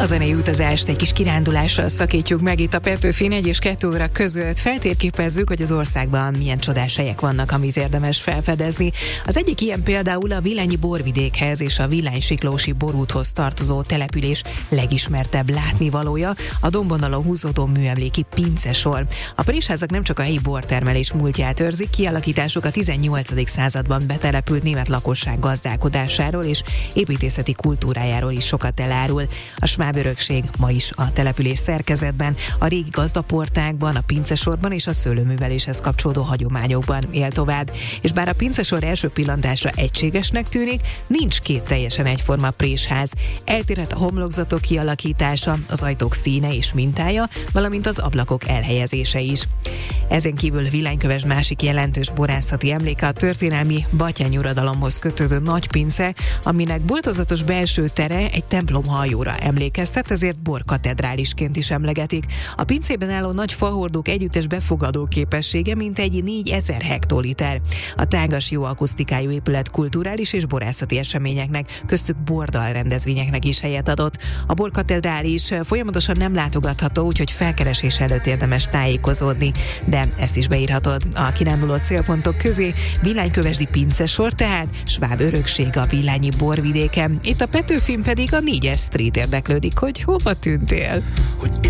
A zenei utazást egy kis kirándulással szakítjuk meg itt a Petőfin 1 és 2 óra között. Feltérképezzük, hogy az országban milyen csodás helyek vannak, amit érdemes felfedezni. Az egyik ilyen például a Villányi borvidékhez és a Villánysiklósi borúthoz tartozó település legismertebb látnivalója, a dombon húzódó műemléki pincesor. A présházak nem csak a helyi bortermelés múltját őrzik, kialakításuk a 18. században betelepült német lakosság gazdálkodásáról és építészeti kultúrájáról is sokat elárul. A sváb örökség ma is a település szerkezetben, a régi gazdaportákban, a pincesorban és a szőlőműveléshez kapcsolódó hagyományokban él tovább. És bár a pincesor első pillantásra egységesnek tűnik, nincs két teljesen egyforma présház. Eltérhet a homlokzatok kialakítása, az ajtók színe és mintája, valamint az ablakok elhelyezése is. Ezen kívül Villányköves másik jelentős borászati emléke a történelmi Batthyány-uradalomhoz kötődő nagypince, aminek boltozatos belső tere egy templom halljóra emlékeztet, ezért borkatedrálisként is emlegetik. A pincében álló nagy fahordók együttes befogadó képessége mintegy 4000 hektoliter. A tágas, jó akusztikájú épület kulturális és borászati eseményeknek, köztük bordal rendezvényeknek is helyet adott. A borkatedrális folyamatosan nem látogatható, úgyhogy felkeresés előtt érdemes tájékozódni, de ezt is beírhatod a kiránduló célpontok közé. Villánykövesdi pincesor, tehát sváb örökség a Villányi borvidéken. Itt a Petőfin pedig a 4-es Street érdeklődik, hogy hova tűntél.